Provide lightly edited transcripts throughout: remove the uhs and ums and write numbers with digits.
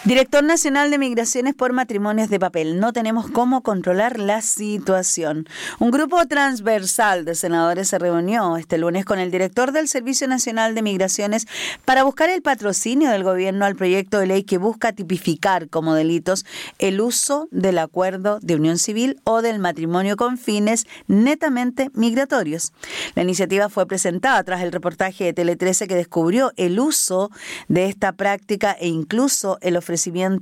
Director Nacional de Migraciones por matrimonios de papel. No tenemos cómo controlar la situación. Un grupo transversal de senadores se reunió este lunes con el director del Servicio Nacional de Migraciones para buscar el patrocinio del gobierno al proyecto de ley que busca tipificar como delitos el uso del acuerdo de unión civil o del matrimonio con fines netamente migratorios. La iniciativa fue presentada tras el reportaje de Tele 13 que descubrió el uso de esta práctica e incluso el ofrecimiento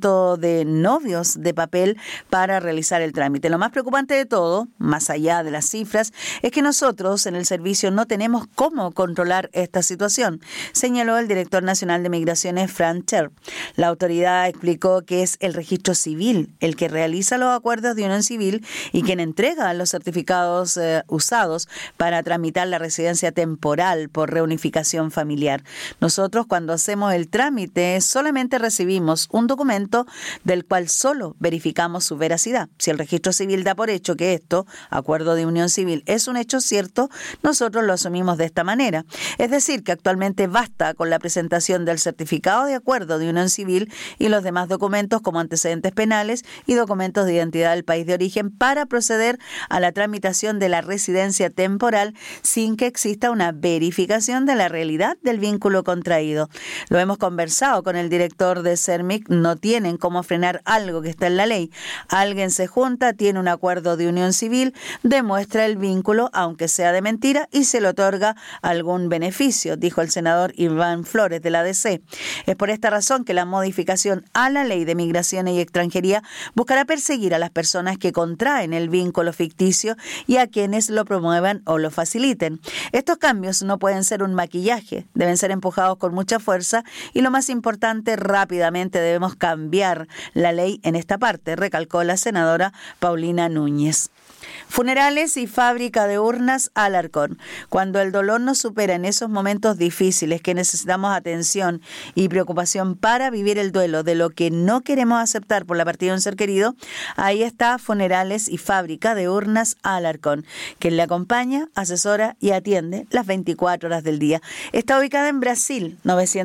de novios de papel para realizar el trámite. Lo más preocupante de todo, más allá de las cifras, es que nosotros en el servicio no tenemos cómo controlar esta situación, señaló el director nacional de Migraciones, Frank Cher. La autoridad explicó que es el registro civil el que realiza los acuerdos de unión civil y quien entrega los certificados usados para tramitar la residencia temporal por reunificación familiar. Nosotros, cuando hacemos el trámite, solamente recibimos un documento del cual solo verificamos su veracidad. Si el registro civil da por hecho que esto, acuerdo de unión civil, es un hecho cierto, nosotros lo asumimos de esta manera. Es decir, que actualmente basta con la presentación del certificado de acuerdo de unión civil y los demás documentos como antecedentes penales y documentos de identidad del país de origen para proceder a la tramitación de la residencia temporal sin que exista una verificación de la realidad del vínculo contraído. Lo hemos conversado con el director de CERMIC. No tienen cómo frenar algo que está en la ley. Alguien se junta, tiene un acuerdo de unión civil, demuestra el vínculo, aunque sea de mentira, y se le otorga algún beneficio, dijo el senador Iván Flores de la DC. Es por esta razón que la modificación a la ley de migraciones y extranjería buscará perseguir a las personas que contraen el vínculo ficticio y a quienes lo promuevan o lo faciliten. Estos cambios no pueden ser un maquillaje, deben ser empujados con mucha fuerza y lo más importante, rápidamente debemos cambiar la ley en esta parte, recalcó la senadora Paulina Núñez. Funerales y fábrica de urnas Alarcón. Cuando el dolor nos supera en esos momentos difíciles que necesitamos atención y preocupación para vivir el duelo de lo que no queremos aceptar por la partida de un ser querido, ahí está Funerales y fábrica de urnas Alarcón, quien le acompaña, asesora y atiende las 24 horas del día. Está ubicada en Brasil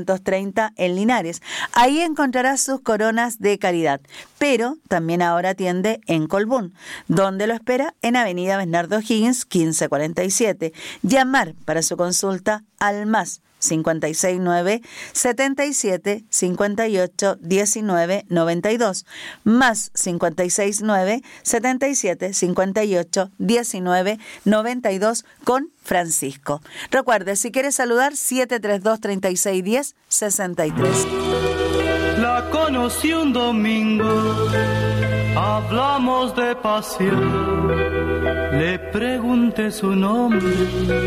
930 en Linares. Ahí encontrará sus coronas de caridad, pero también ahora atiende en Colbún, donde lo espera en Avenida Bernardo Higgins 1547. Llamar para su consulta al más 569 77 58 19 92, más 569 77 58 19 92 con Francisco. Recuerde, si quiere saludar, 732 3610 63. La conocí un domingo, hablamos de pasión, le pregunté su nombre